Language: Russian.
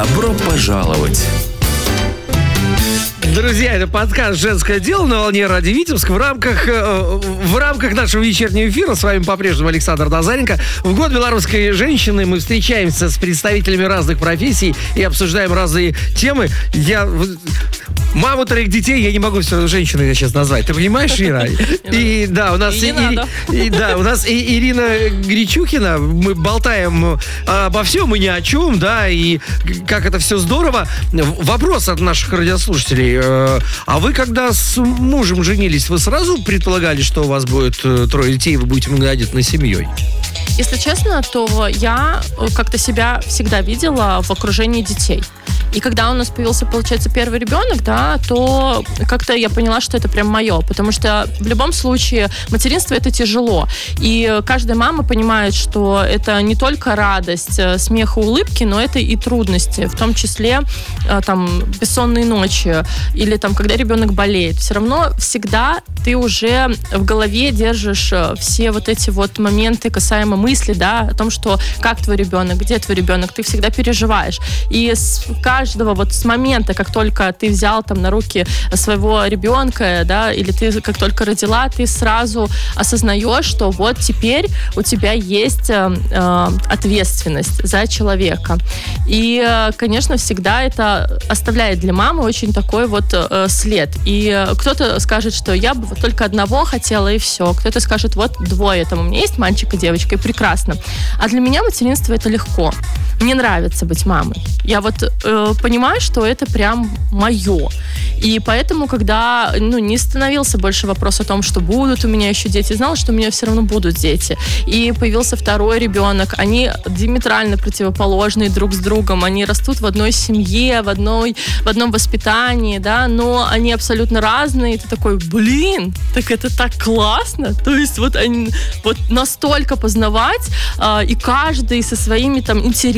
Добро пожаловать! Друзья, это подкаст «Женское дело» на волне Радио Витебск. В рамках нашего вечернего эфира с вами по-прежнему Александр Назаренко. В год белорусской женщины мы встречаемся с представителями разных профессий и обсуждаем разные темы. Маму 3 детей я не могу все равно женщиной сейчас назвать. Ты понимаешь, Ира? И да, у нас Ирина Гречухина. Мы болтаем обо всем и ни о чем, да, и как это все здорово. Вопрос от наших радиослушателей. А вы, когда с мужем женились, вы сразу предполагали, что у вас будет 3 детей, и вы будете многодетной семьей? Если честно, то я как-то себя всегда видела в окружении детей. И когда у нас появился, получается, первый ребенок, да, то как-то я поняла, что это прям мое. Потому что в любом случае материнство — это тяжело. И каждая мама понимает, что это не только радость, смех и улыбки, но это и трудности. В том числе там бессонные ночи или там, когда ребенок болеет. Все равно всегда ты уже в голове держишь все вот эти вот моменты касаемо мысли, да, о том, что как твой ребенок, где твой ребенок, ты всегда переживаешь. И с каждого вот с момента, как только ты взял там на руки своего ребенка, да, или ты как только родила, ты сразу осознаешь, что вот теперь у тебя есть ответственность за человека. И, конечно, всегда это оставляет для мамы очень такой вот след. И кто-то скажет, что я бы вот только одного хотела, и все. Кто-то скажет, вот 2, там у меня есть мальчик и девочка, и прекрасно. А для меня материнство — это легко. Мне нравится быть мамой. Я вот понимаю, что это прям мое. И поэтому, когда не становился больше вопрос о том, что будут у меня еще дети, знала, что у меня все равно будут дети. И появился 2 ребенок. Они диаметрально противоположные друг с другом. Они растут в одной семье, в одном воспитании, да, но они абсолютно разные. И ты такой, блин, так это так классно. То есть вот они вот настолько познавать, и каждый со своими там интересами,